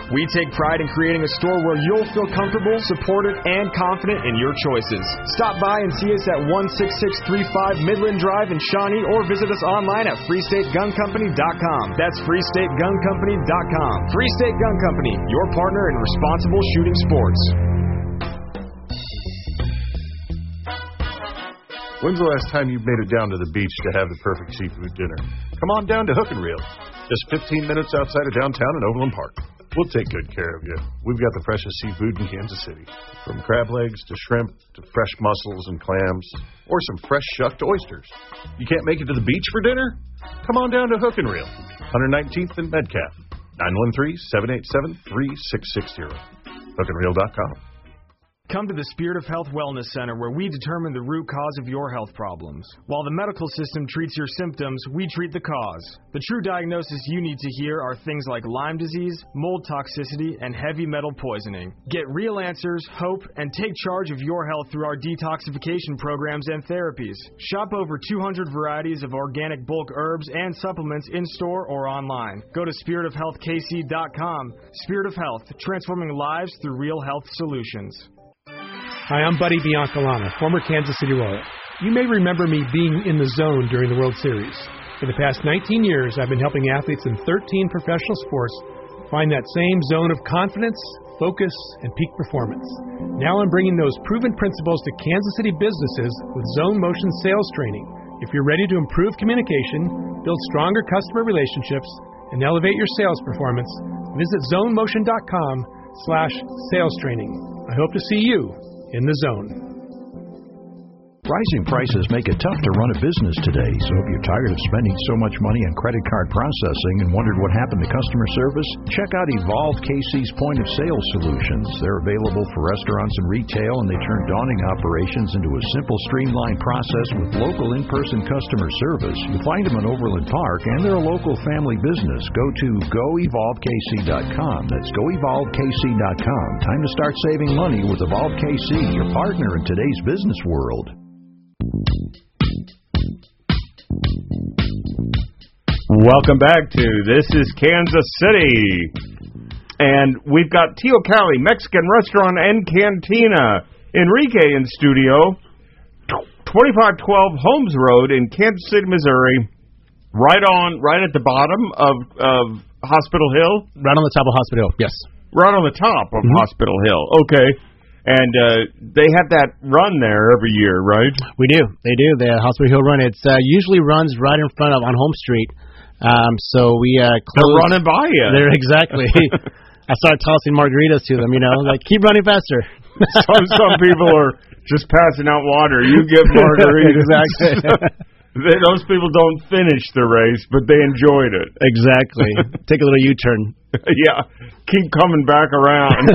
We take pride in creating a store where you'll feel comfortable, supported, and confident in your choices. Stop by and see us at 16635 Midland Drive in Shawnee or visit us online at freestateguncompany.com. That's freestateguncompany.com. Free State Gun Company, your partner in responsible shooting sports. When's the last time you made it down to the beach to have the perfect seafood dinner? Come on down to Hook and Reel. Just 15 minutes outside of downtown in Overland Park. We'll take good care of you. We've got the freshest seafood in Kansas City. From crab legs to shrimp to fresh mussels and clams or some fresh shucked oysters. You can't make it to the beach for dinner? Come on down to Hook and Reel, 119th and Metcalf, 913-787-3660. hookandreel.com. Come to the Spirit of Health Wellness Center, where we determine the root cause of your health problems. While the medical system treats your symptoms, we treat the cause. The true diagnosis you need to hear are things like Lyme disease, mold toxicity, and heavy metal poisoning. Get real answers, hope, and take charge of your health through our detoxification programs and therapies. Shop over 200 varieties of organic bulk herbs and supplements in-store or online. Go to spiritofhealthkc.com. Spirit of Health, transforming lives through real health solutions. Hi, I'm Buddy Biancalana, former Kansas City Royal. You may remember me being in the zone during the World Series. For the past 19 years, I've been helping athletes in 13 professional sports find that same zone of confidence, focus, and peak performance. Now I'm bringing those proven principles to Kansas City businesses with Zone Motion sales training. If you're ready to improve communication, build stronger customer relationships, and elevate your sales performance, visit zonemotion.com/sales training. I hope to see you in the zone. Rising prices make it tough to run a business today, so if you're tired of spending so much money on credit card processing and wondered what happened to customer service, check out Evolve KC's point-of-sale solutions. They're available for restaurants and retail, and they turn daunting operations into a simple, streamlined process with local in-person customer service. You'll find them in Overland Park, and they're a local family business. Go to goevolvekc.com. That's goevolvekc.com. Time to start saving money with Evolve KC, your partner in today's business world. Welcome back to This is Kansas City. And we've got Tio Cali, Mexican Restaurant and Cantina. Enrique in studio. 2512 Holmes Road in Kansas City, Missouri. Right at the bottom of Hospital Hill? Right on the top of Hospital Hill, yes. Right on the top of Hospital Hill. Okay. And they have that run there every year, right? We do. They do. The Hospital Hill run. It's usually runs right in front of on Home Street. So we close. They're running by you. They're exactly. I start tossing margaritas to them. Like keep running faster. Some people are just passing out water. You give margaritas. Exactly. Those people don't finish the race, but they enjoyed it. Exactly. Take a little U-turn. Yeah. Keep coming back around.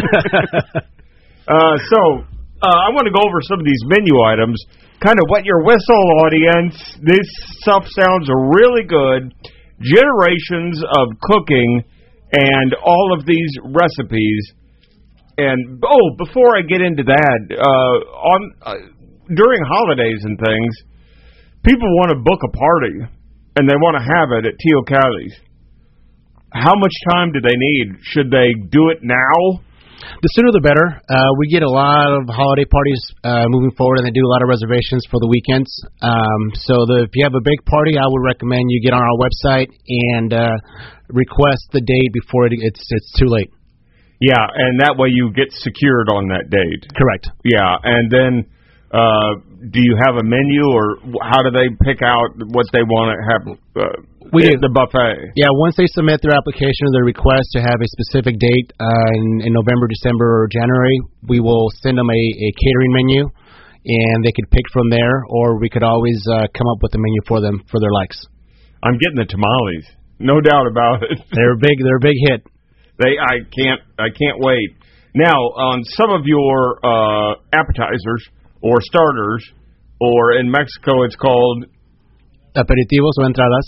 So I want to go over some of these menu items, kind of wet your whistle, audience. This stuff sounds really good. Generations of cooking and all of these recipes. And, before I get into that, during holidays and things, people want to book a party, and they want to have it at Tio Cali's. How much time do they need? Should they do it now? The sooner the better. We get a lot of holiday parties moving forward, and they do a lot of reservations for the weekends. If you have a big party, I would recommend you get on our website and request the date before it's too late. Yeah, and that way you get secured on that date. Correct. Yeah, and then do you have a menu, or how do they pick out what they want to have? We do. The buffet. Yeah, once they submit their application or their request to have a specific date in November, December, or January, we will send them a catering menu, and they could pick from there, or we could always come up with a menu for them for their likes. I'm getting the tamales, no doubt about it. They're a big hit. I can't wait. Now, on some of your appetizers or starters, or in Mexico it's called aperitivos o entradas.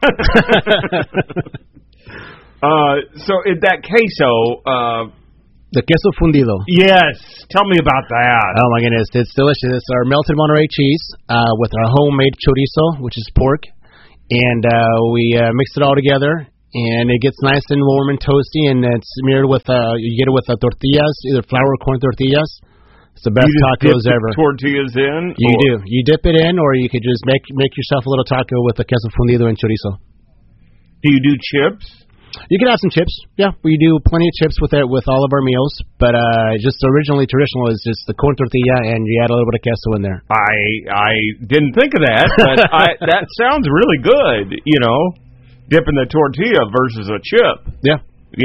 So that queso, the queso fundido. Yes, tell me about that. Oh my goodness, it's delicious. It's our melted Monterey cheese with our homemade chorizo, which is pork, and we mix it all together. and it gets nice and warm and toasty, and it's smeared with you get it with tortillas, either flour or corn tortillas. It's the best tacos ever. Tortillas in? You do. You dip it in, or you could just make yourself a little taco with the queso fundido and chorizo. Do you do chips? You can add some chips. Yeah, we do plenty of chips with all of our meals. But just originally traditional is just the corn tortilla, and you add a little bit of queso in there. I didn't think of that, but that sounds really good. You know, dipping the tortilla versus a chip. Yeah.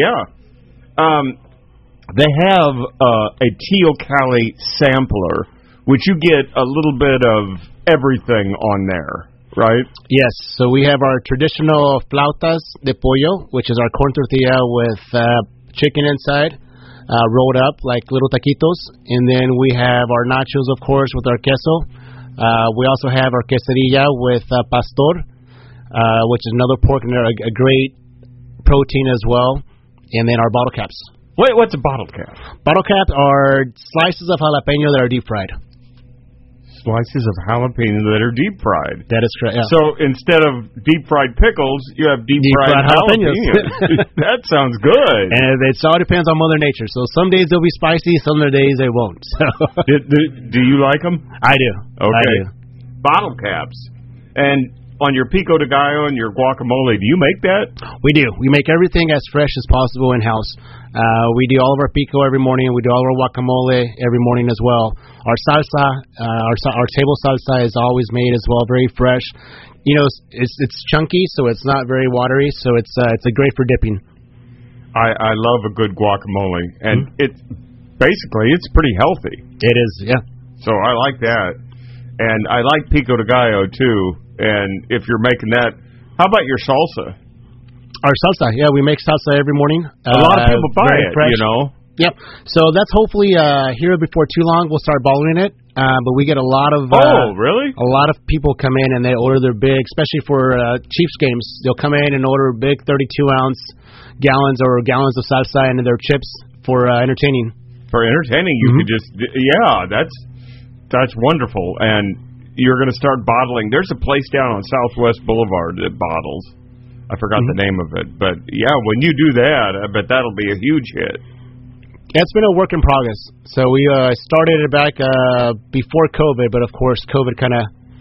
They have a Tio Cali sampler, which you get a little bit of everything on there. Right? Yes. So we have our traditional flautas de pollo, which is our corn tortilla with chicken inside, rolled up like little taquitos. And then we have our nachos, of course, with our queso. We also have our quesadilla with pastor, which is another pork and a great protein as well. And then our bottle caps. Wait, what's a bottle cap? Bottle caps are slices of jalapeno that are deep fried. Slices of jalapeno that are deep fried. That is correct. Yeah. So instead of deep fried pickles, you have deep fried jalapenos. That sounds good. And it all depends on Mother Nature. So some days they'll be spicy, some other days they won't. So. Do you like them? I do. Okay. I do. Bottle caps. And on your pico de gallo and your guacamole, do you make that? We do. We make everything as fresh as possible in-house. We do all of our pico every morning. We do all of our guacamole every morning as well. Our salsa, our table salsa is always made as well, very fresh. You know, it's chunky, so it's not very watery, so it's a great for dipping. I love a good guacamole, and it's pretty healthy. It is, yeah. So I like that, and I like pico de gallo too. And if you're making that, how about your salsa? Our salsa, yeah, we make salsa every morning. A lot of people buy it, fresh. You know. Yep. So that's hopefully here before too long. We'll start bottling it. But we get a lot of really? A lot of people come in and they order their big, especially for Chiefs games. They'll come in and order big 32-ounce gallons or gallons of salsa and their chips for entertaining. For entertaining, you could just that's wonderful. And you're going to start bottling. There's a place down on Southwest Boulevard that bottles. I forgot the name of it. But, yeah, when you do that, I bet that'll be a huge hit. Yeah, it's been a work in progress. So we started it back before COVID, but, of course, COVID kind of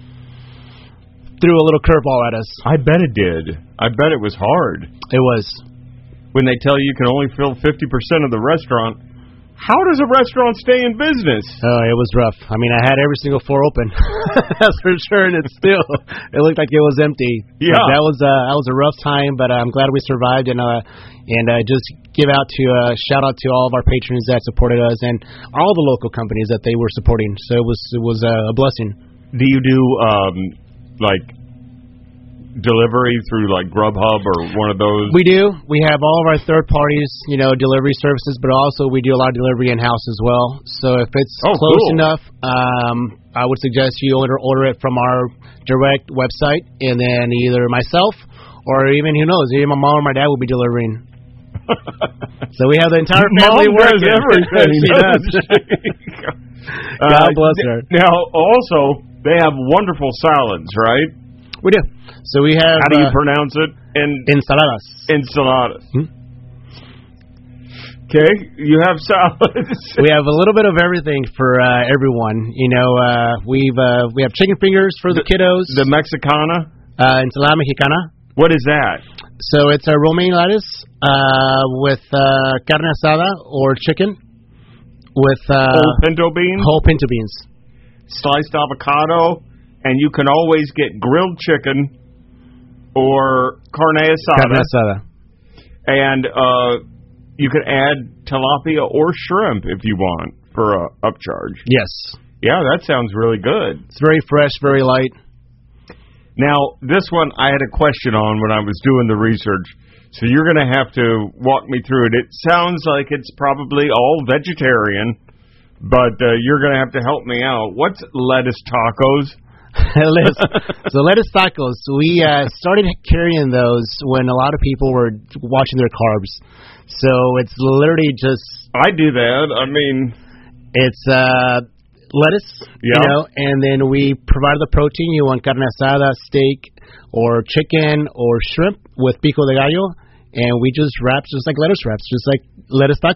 threw a little curveball at us. I bet it did. I bet it was hard. It was. When they tell you can only fill 50% of the restaurant, how does a restaurant stay in business? Oh, it was rough. I mean, I had every single floor open. That's for sure, and it looked like it was empty. Yeah, that was a rough time, but I'm glad we survived. And just shout out to all of our patrons that supported us and all the local companies that they were supporting. So it was a blessing. Do you do like delivery through like Grubhub or one of those? We do. We have all of our third parties, delivery services, but also we do a lot of delivery in-house as well. So if it's close enough, I would suggest you order it from our direct website, and then either myself or even, who knows, maybe my mom or my dad will be delivering. So we have the entire family working. Mom does everything. She does. God bless her. Now, also, they have wonderful salads, right? We do. So we have... How do you pronounce it? Ensaladas. Ensaladas. Okay, you have salads. We have a little bit of everything for everyone. We have chicken fingers for the kiddos. The Mexicana? Ensalada Mexicana. What is that? So it's a romaine lettuce with carne asada or chicken with... whole pinto beans? Whole pinto beans. Sliced avocado, and you can always get grilled chicken or carne asada. Carne asada. And you can add tilapia or shrimp if you want for a upcharge. Yes. Yeah, that sounds really good. It's very fresh, very light. Now, this one I had a question on when I was doing the research, so you're going to have to walk me through it. It sounds like it's probably all vegetarian, but you're going to have to help me out. What's lettuce tacos? So lettuce tacos, we started carrying those when a lot of people were watching their carbs. So it's literally just... I do that. I mean... It's lettuce, and then we provide the protein. You want carne asada, steak, or chicken, or shrimp with pico de gallo. and we just wrap just like lettuce wraps, just like lettuce.com.